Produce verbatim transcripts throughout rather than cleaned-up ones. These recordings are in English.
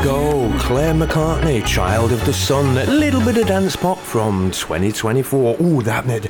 go, Claire McCartney, Child of the Sun, a little bit of dance pop from twenty twenty-four. Ooh, that made...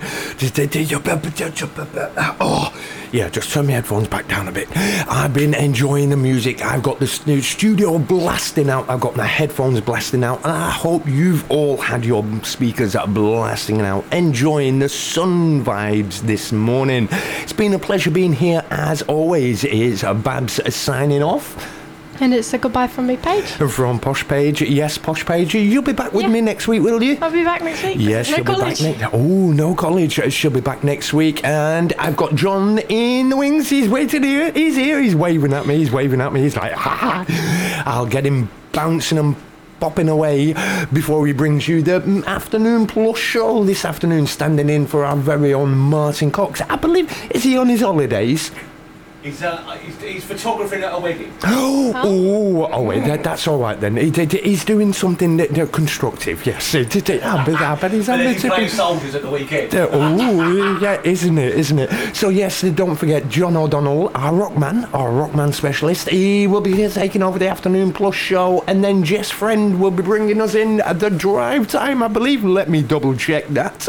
Oh, yeah, just turn my headphones back down a bit. I've been enjoying the music. I've got the studio blasting out. I've got my headphones blasting out. And I hope you've all had your speakers blasting out, enjoying the sun vibes this morning. It's been a pleasure being here, as always. It's Babs signing off. And it's a goodbye from me, Paige. From Posh Paige. Yes, Posh Paige. You'll be back with yeah. me next week, will you? I'll be back next week. Yes, no she'll college. be back next... Oh, no college. She'll be back next week. And I've got John in the wings. He's waiting here. He's here. He's waving at me. He's waving at me. He's like, ha ha. I'll get him bouncing and popping away before he brings you the Afternoon Plus show this afternoon, standing in for our very own Martin Cox. I believe, is he on his holidays? He's, uh, he's, he's photographing at a wedding. Oh, oh, oh wait, that, that's all right then. He, he, he's doing something that, that constructive, yes. I bet, I bet he's But having he's playing soldiers at the weekend. Uh, oh, yeah, isn't it, isn't it? So, yes, don't forget John O'Donnell, our rockman, our rockman specialist. He will be here taking over the Afternoon Plus show, and then Jess Friend will be bringing us in at the drive time, I believe. Let me double check that.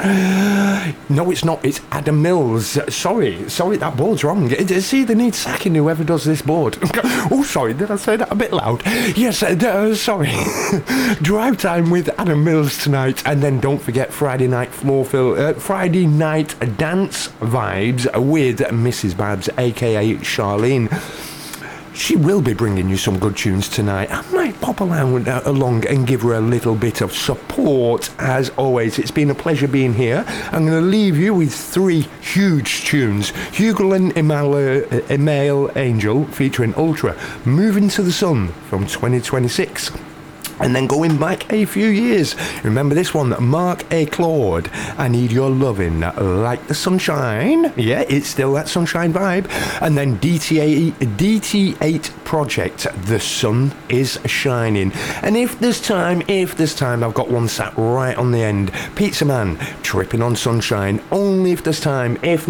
No, it's not. It's Adam Mills. Sorry, sorry, that board's wrong. See, they need sacking whoever does this board. Oh, sorry, did I say that a bit loud? Yes, uh, uh, sorry. Drive time with Adam Mills tonight, and then don't forget Friday night floor fill, uh, Friday night dance vibes with Missus Babs, aka Charlene. She will be bringing you some good tunes tonight. I might pop along, uh, along and give her a little bit of support. As always, it's been a pleasure being here. I'm going to leave you with three huge tunes. Hugel and Email, Email Angel featuring Ultra, Moving to the Sun from twenty twenty-six. And then going back a few years, remember this one, Mark A. Claude, I Need Your Lovin', Like the Sunshine. Yeah, it's still that sunshine vibe. And then D T eight Project, The Sun is Shining. And if there's time, if there's time, I've got one sat right on the end. Pizza Man, Tripping on Sunshine, only if there's time. If